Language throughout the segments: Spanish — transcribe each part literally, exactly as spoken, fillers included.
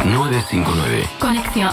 nueve cinco nueve. Conexión.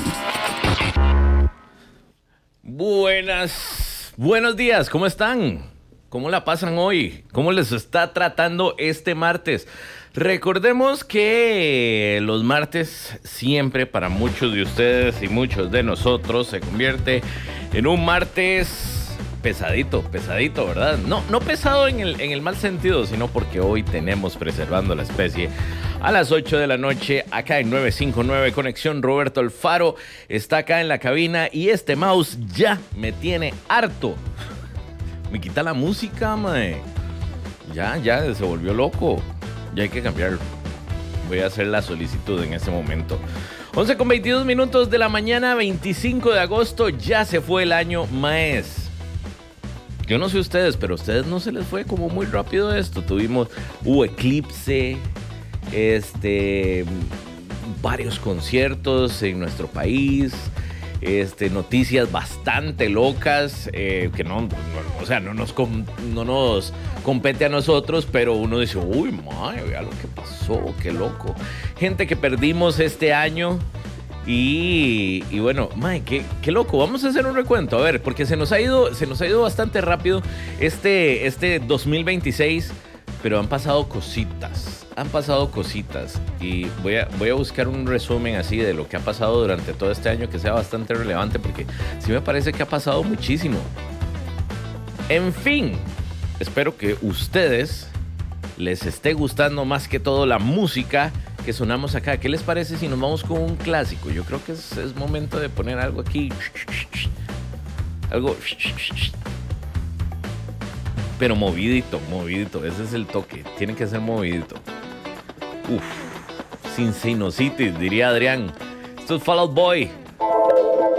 Buenas, buenos días, ¿cómo están? ¿Cómo la pasan hoy? ¿Cómo les está tratando este martes? Recordemos que los martes siempre para muchos de ustedes y muchos de nosotros se convierte en un martes pesadito, pesadito, ¿verdad? No, no pesado en el, en el mal sentido, sino porque hoy tenemos Preservando la Especie a las ocho de la noche acá en nueve cinco nueve Conexión. Roberto Alfaro está acá en la cabina y este mouse ya me tiene harto. Me quita la música, mae. Ya, ya, se volvió loco. Ya hay que cambiarlo. Voy a hacer la solicitud en este momento. once con veintidós minutos de la mañana, veinticinco de agosto. Ya se fue el año, maes. Yo no sé ustedes, pero a ustedes no se les fue como muy rápido esto. Tuvimos, hubo eclipse, este, varios conciertos en nuestro país. Este, noticias bastante locas eh, que no, no, o sea, no nos, com, no nos compete a nosotros, pero uno dice, uy, madre, vea lo que pasó, qué loco. Gente que perdimos este año y, y bueno, madre, qué, qué loco. Vamos a hacer un recuento, a ver, porque se nos ha ido, se nos ha ido bastante rápido este, este dos mil veintiséis, pero han pasado cositas. Han pasado cositas y voy a, voy a buscar un resumen así de lo que ha pasado durante todo este año que sea bastante relevante porque sí me parece que ha pasado muchísimo. En fin, espero que ustedes les esté gustando más que todo la música que sonamos acá. ¿Qué les parece si nos vamos con un clásico? Yo creo que es, es momento de poner algo aquí. Algo... Pero movidito, movidito. Ese es el toque. Tiene que ser movidito. Uf, sin sinusitis, diría Adrián. Esto es Fall Out Boy.